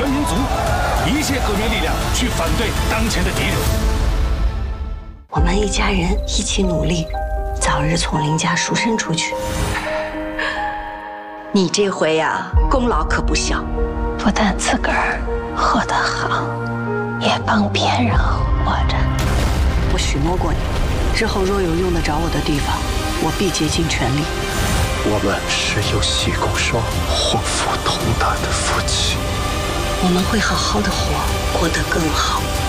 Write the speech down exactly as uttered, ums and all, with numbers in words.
全民族，一切革命力量去反对当前的敌人。 我们一家人一起努力，早日从林家赎身出去。你这回呀、啊，功劳可不小， 不但自个儿活得好，也帮别人活着。 我许诺过你，之后若有用得着我的地方，我必竭尽全力。 我们是有喜共双、祸福同担的夫妻。 我们会好好的活，过得更好。